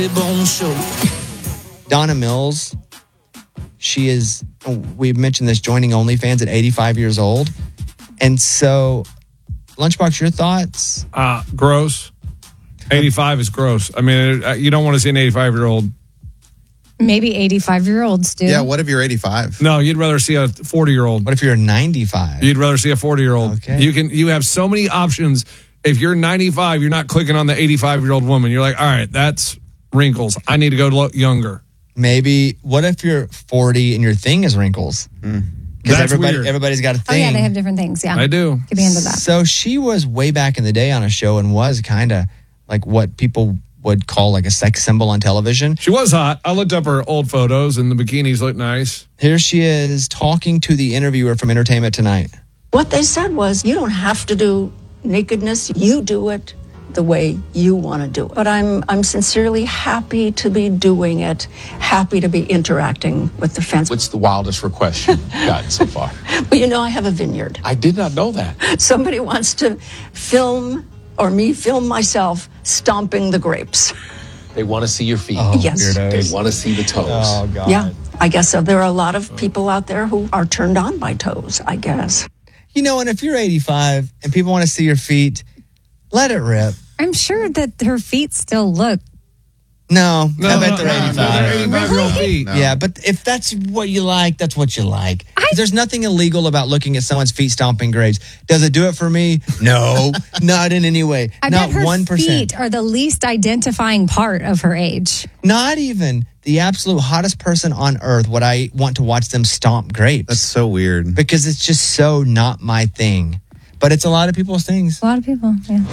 Donna Mills, she is, we mentioned this, joining OnlyFans at 85 years old. And so, Lunchbox, your thoughts? Gross. 85 is gross. I mean, you don't want to see an 85-year-old. Maybe 85-year-olds do. Yeah, what if you're 85? No, you'd rather see a 40-year-old. What if you're 95? You'd rather see a 40-year-old. Okay. You have so many options. If you're 95, you're not clicking on the 85-year-old woman. You're like, all right, that's wrinkles. I need to go look younger. Maybe, what if you're 40 and your thing is wrinkles? Because everybody's got a thing. Oh, yeah, they have different things, yeah. I do. Could be into that. So she was way back in the day on a show and was kind of like what people would call like a sex symbol on television. She was hot. I looked up her old photos and the bikinis look nice. Here she is talking to the interviewer from Entertainment Tonight. What they said was, you don't have to do nakedness. You do it the way you want to do it. But I'm sincerely happy to be doing it, happy to be interacting with the fans. What's the wildest request you've gotten so far? Well, you know, I have a vineyard. I did not know that. Somebody wants to film myself stomping the grapes. They want to see your feet. Oh, yes. They want to see the toes. Oh, God. Yeah, I guess so. There are a lot of people out there who are turned on by toes, I guess. You know, and if you're 85 and people want to see your feet, let it rip. I'm sure that her feet still look. No, I bet they're 85. They're 85-year-old feet. No. Yeah, but if that's what you like, that's what you like. There's nothing illegal about looking at someone's feet stomping graves. Does it do it for me? No, not in any way. I not bet her 1%. feet are the least identifying part of her age. Not even the absolute hottest person on earth would I want to watch them stomp grapes. That's so weird. Because it's just so not my thing. But it's a lot of people's things. A lot of people, yeah.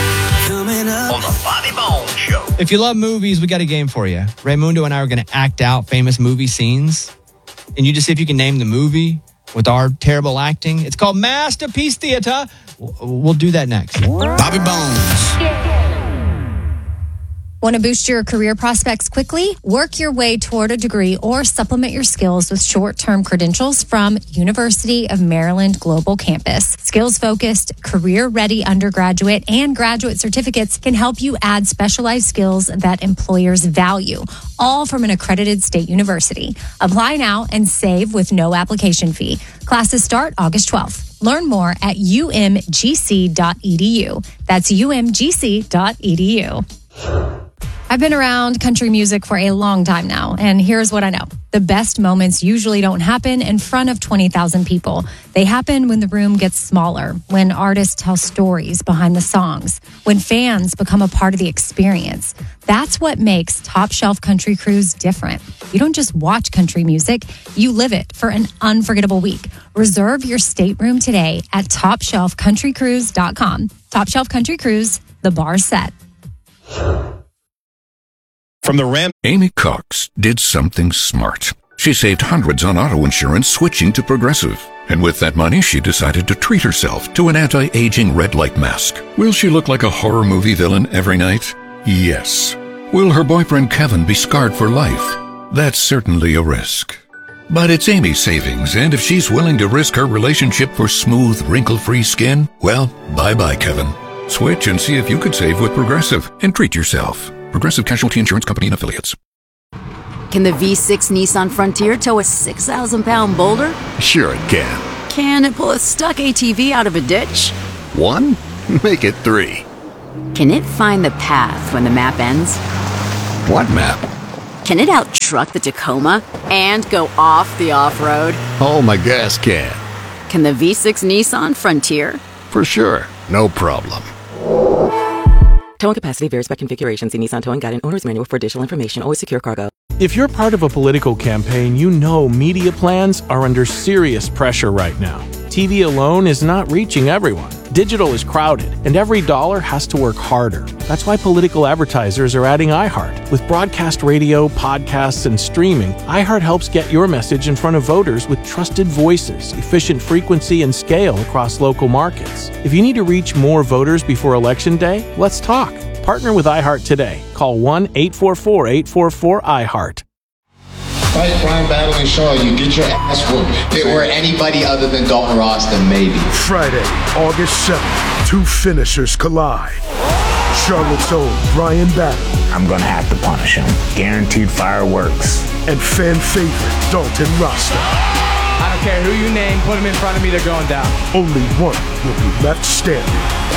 On the Bobby Bones Show. If you love movies, we got a game for you. Raymundo and I are going to act out famous movie scenes. And you just see if you can name the movie with our terrible acting. It's called Masterpiece Theater. We'll do that next. Bobby Bones. Want to boost your career prospects quickly? Work your way toward a degree or supplement your skills with short-term credentials from University of Maryland Global Campus. Skills-focused, career-ready undergraduate and graduate certificates can help you add specialized skills that employers value, all from an accredited state university. Apply now and save with no application fee. Classes start August 12th. Learn more at umgc.edu. That's umgc.edu. I've been around country music for a long time now, and here's what I know. The best moments usually don't happen in front of 20,000 people. They happen when the room gets smaller, when artists tell stories behind the songs, when fans become a part of the experience. That's what makes Top Shelf Country Cruise different. You don't just watch country music, you live it for an unforgettable week. Reserve your stateroom today at TopShelfCountryCruise.com. Top Shelf Country Cruise, the bar's set. From the Ram, Amy Cox did something smart. She saved hundreds on auto insurance switching to Progressive. And with that money, she decided to treat herself to an anti-aging red light mask. Will she look like a horror movie villain every night? Yes. Will her boyfriend Kevin be scarred for life? That's certainly a risk. But it's Amy's savings, and if she's willing to risk her relationship for smooth, wrinkle-free skin, well, bye-bye, Kevin. Switch and see if you could save with Progressive and treat yourself. Progressive Casualty Insurance Company and Affiliates. Can the V6 Nissan Frontier tow a 6,000-pound boulder? Sure it can. Can it pull a stuck ATV out of a ditch? 1? Make it 3. Can it find the path when the map ends? What map? Can it out-truck the Tacoma and go off the off-road? Oh, my gas can. Can the V6 Nissan Frontier? For sure. No problem. Towing capacity varies by configuration. See Nissan Towing Guide and Owner's Manual for additional information. Always secure cargo. If you're part of a political campaign, you know media plans are under serious pressure right now. TV alone is not reaching everyone. Digital is crowded, and every dollar has to work harder. That's why political advertisers are adding iHeart. With broadcast radio, podcasts, and streaming, iHeart helps get your message in front of voters with trusted voices, efficient frequency, and scale across local markets. If you need to reach more voters before Election Day, let's talk. Partner with iHeart today. Call 1-844-844-iHeart. Fight Brian Battling Shaw, you get your ass whooped. If it were anybody other than Dalton Ross, then maybe. Friday, August 7th, two finishers collide. Charlotte's own Brian Battling I'm gonna have to punish him. Guaranteed fireworks. And fan favorite, Dalton Rasta. I don't care who you name, put him in front of me, they're going down. Only one will be left standing.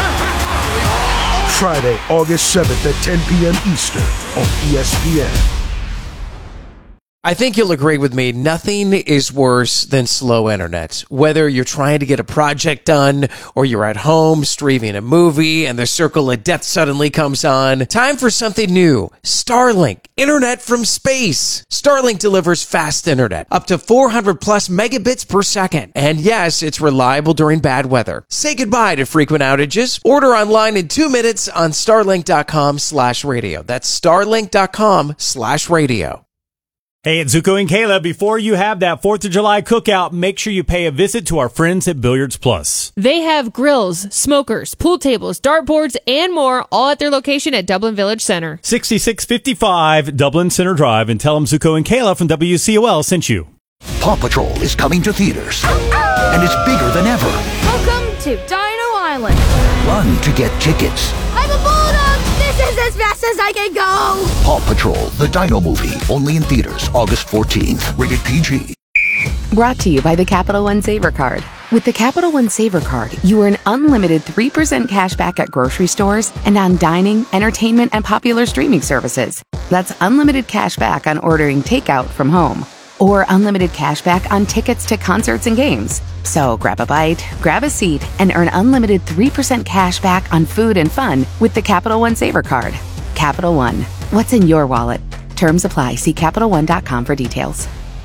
Friday, August 7th at 10 p.m. Eastern on ESPN. I think you'll agree with me, nothing is worse than slow internet. Whether you're trying to get a project done or you're at home streaming a movie and the circle of death suddenly comes on, time for something new. Starlink, internet from space. Starlink delivers fast internet, up to 400 plus megabits per second. And yes, it's reliable during bad weather. Say goodbye to frequent outages. Order online in 2 minutes on starlink.com/radio. That's starlink.com/radio. Hey, it's Zuko and Kayla. Before you have that 4th of July cookout, make sure you pay a visit to our friends at Billiards Plus. They have grills, smokers, pool tables, dartboards, and more, all at their location at Dublin Village Center. 6655 Dublin Center Drive, and tell them Zuko and Kayla from WCOL sent you. Paw Patrol is coming to theaters, and it's bigger than ever. Welcome to Dino Island. Run to get tickets. I'm a bulldog! This is as fast as I can go! Paw Patrol, the Dino movie, only in theaters August 14th. Rated PG. Brought to you by the Capital One Saver Card. With the Capital One Saver Card, you earn unlimited 3% cash back at grocery stores and on dining, entertainment, and popular streaming services. That's unlimited cash back on ordering takeout from home. Or unlimited cash back on tickets to concerts and games. So grab a bite, grab a seat, and earn unlimited 3% cash back on food and fun with the Capital One Saver Card. Capital One. What's in your wallet? Terms apply. See CapitalOne.com for details.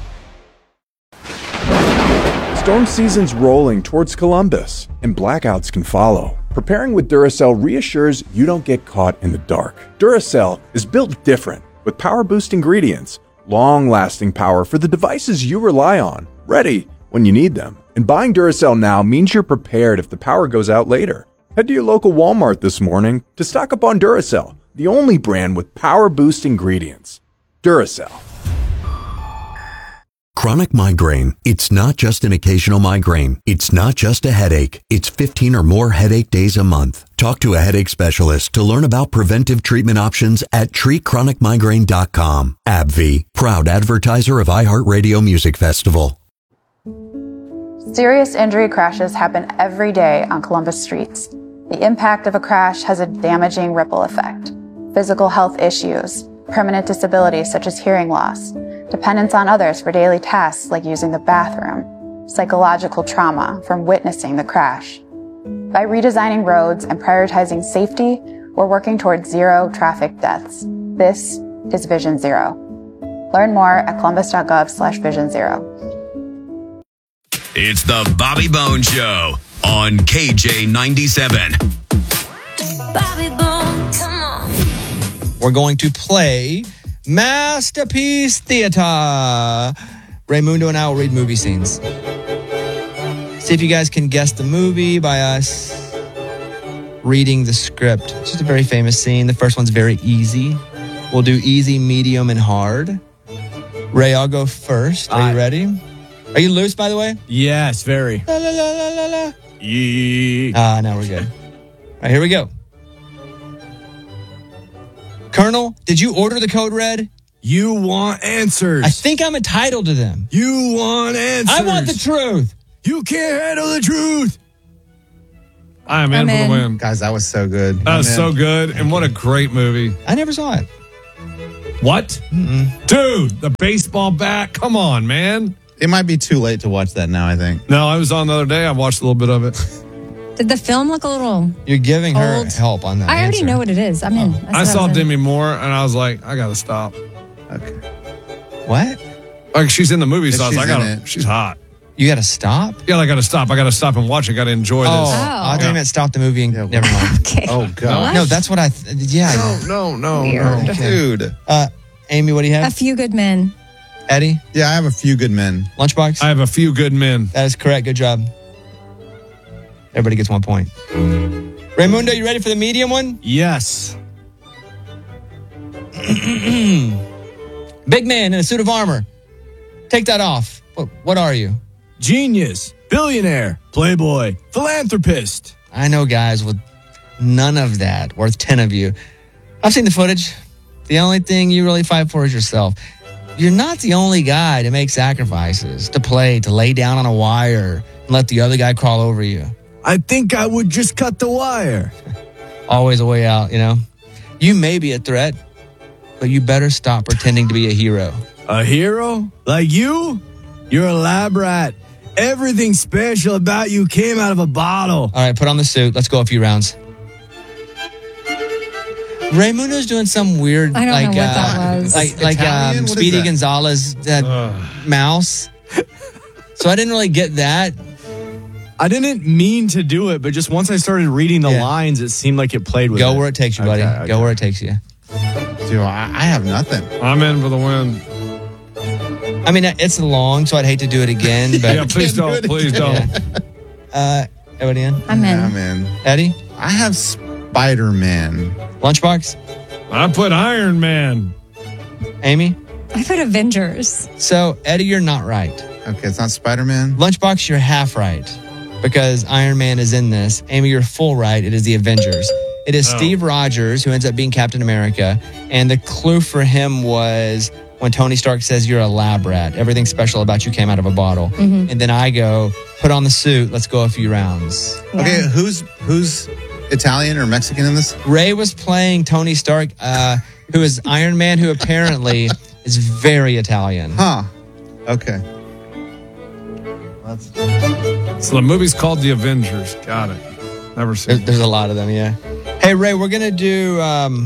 Storm season's rolling towards Columbus, and blackouts can follow. Preparing with Duracell reassures you don't get caught in the dark. Duracell is built different, with power-boost ingredients, long-lasting power for the devices you rely on, ready when you need them. And buying Duracell now means you're prepared if the power goes out later. Head to your local Walmart this morning to stock up on Duracell, the only brand with power-boost ingredients. Duracell. Chronic migraine. It's not just an occasional migraine. It's not just a headache. It's 15 or more headache days a month. Talk to a headache specialist to learn about preventive treatment options at treatchronicmigraine.com. AbbVie, proud advertiser of iHeartRadio Music Festival. Serious injury crashes happen every day on Columbus streets. The impact of a crash has a damaging ripple effect. Physical health issues, permanent disabilities such as hearing loss, dependence on others for daily tasks like using the bathroom, psychological trauma from witnessing the crash. By redesigning roads and prioritizing safety, we're working towards zero traffic deaths. This is Vision Zero. Learn more at columbus.gov/Vision Zero. It's the Bobby Bones Show on KJ97. Bobby Bones, come on. We're going to play Masterpiece Theater. Raymundo and I will read movie scenes. See if you guys can guess the movie by us reading the script. It's just a very famous scene. The first one's very easy. We'll do easy, medium, and hard. Ray, I'll go first. Are you ready? Are you loose, by the way? Yes, very. La, la, la, la, la, la. Yeah. Now we're good. All right, here we go. Colonel, did you order the code red? You want answers. I think I'm entitled to them. You want answers. I want the truth. You can't handle the truth. I'm in for the win. Guys, that was so good. That was so good. And what a great movie. I never saw it. What? Dude, the baseball bat. Come on, man. It might be too late to watch that now, I think. No, I was on the other day. I watched a little bit of it. Did the film look a little... You're giving her old? help on that I already answer. know what it is. I'm in. I saw Demi Moore, and I was like, I got to stop. Okay. What? Like, she's in the movie, so I was she's like, in it. she's hot. You got to stop? Yeah, I got to stop. I got to stop and watch it. Got to enjoy this. I thought you meant stop the movie and never mind. Okay. Oh, God. No, that's what I... No. Weird. Dude. Amy, what do you have? A Few Good Men. Eddie? Yeah, I have A Few Good Men. Lunchbox? I have A Few Good Men. That is correct. Good job. Everybody gets 1 point. Raymundo, you ready for the medium one? Yes. Big man in a suit of armor. Take that off. What are you? Genius. Billionaire. Playboy. Philanthropist. I know guys with none of that, worth 10 of you. I've seen the footage. The only thing you really fight for is yourself. You're not the only guy to make sacrifices, to play, to lay down on a wire and let the other guy crawl over you. I think I would just cut the wire. Always a way out, you know? You may be a threat, but you better stop pretending to be a hero. A hero? Like you? You're a lab rat. Everything special about you came out of a bottle. All right, put on the suit. Let's go a few rounds. Raymundo's doing some weird, I don't know what that was. like Italian? What is Speedy that? Gonzalez mouse. So I didn't really get that. I didn't mean to do it, but just once I started reading the lines, it seemed like it played with Go it. where it takes you, buddy. Okay. Go where it takes you. Dude, I have nothing. I'm in for the win. I mean, it's long, so I'd hate to do it again. But Yeah, please don't. Please don't. Everybody in? I'm in. Yeah, man. Eddie? I have Spider-Man. Lunchbox? I put Iron Man. Amy? I put Avengers. So, Eddie, you're not right. Okay, it's not Spider-Man. Lunchbox, you're half right because Iron Man is in this. Amy, you're full right. It is the Avengers. It is Steve Rogers who ends up being Captain America. And the clue for him was when Tony Stark says you're a lab rat. Everything special about you came out of a bottle. Mm-hmm. And then I go, put on the suit. Let's go a few rounds. Okay, who's Italian or Mexican in this? Ray was playing Tony Stark, who is Iron Man, who apparently is very Italian. Huh. Okay. So the movie's called The Avengers. Got it. Never seen it. There's a lot of them, yeah. Hey, Ray, we're going to do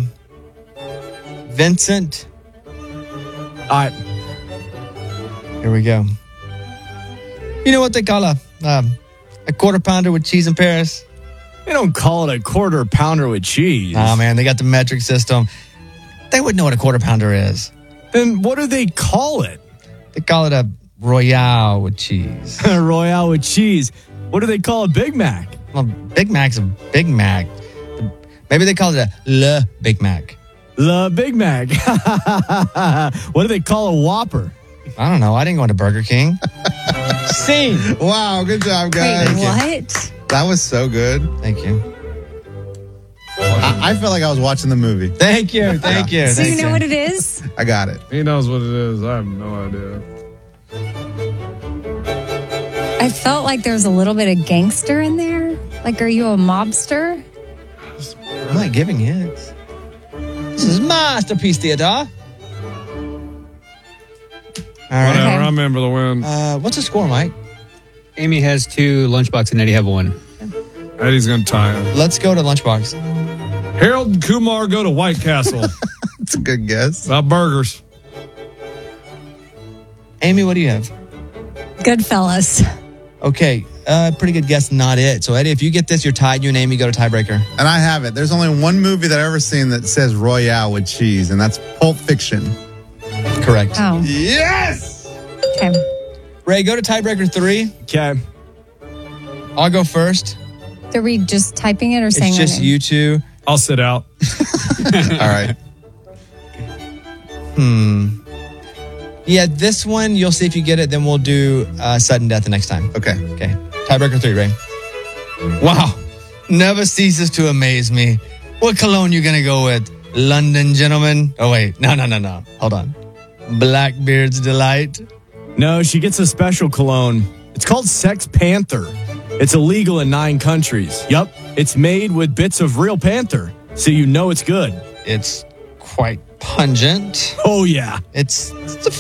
Vincent. All right. Here we go. You know what they call a quarter pounder with cheese in Paris? They don't call it a quarter pounder with cheese. Oh, man, they got the metric system. They wouldn't know what a quarter pounder is. Then what do they call it? They call it a Royale with cheese. Royale with cheese. What do they call a Big Mac? Well, Big Mac's a Big Mac. Maybe they call it a Le Big Mac. Le Big Mac. What do they call a Whopper? I don't know. I didn't go into Burger King. Scene. Wow, good job, guys. Wait, what? That was so good. Thank you. I felt like I was watching the movie. Thank you. Thank you. So Thank you know what it is? I got it. He knows what it is. I have no idea. I felt like there was a little bit of gangster in there. Like, are you a mobster? I'm not giving hints. This is Masterpiece Theater. All right. Whatever. I'm in for the win. What's the score, Mike? Amy has 2, Lunchbox and Eddie have 1. Eddie's going to tie him. Let's go to Lunchbox. Harold and Kumar go to White Castle. That's a good guess. About burgers. Amy, what do you have? Goodfellas. Okay, pretty good guess, not it. So, Eddie, if you get this, you're tied. You and Amy go to tiebreaker. And I have it. There's only one movie that I've ever seen that says Royale with cheese, and that's Pulp Fiction. Correct. Oh. Yes! Okay. Ray, go to tiebreaker 3. Okay. I'll go first. Are we just typing it or saying It's our just name? you two. I'll sit out. All right. Yeah, this one, you'll see if you get it. Then we'll do sudden death the next time. Okay. Okay. Tiebreaker 3, Ray. Wow. Never ceases to amaze me. What cologne you going to go with? London Gentleman? Oh, wait. No. Hold on. Blackbeard's Delight? No, she gets a special cologne. It's called Sex Panther. It's illegal in 9 countries. Yup. It's made with bits of real panther, so you know it's good. It's quite pungent. Oh, yeah. It's a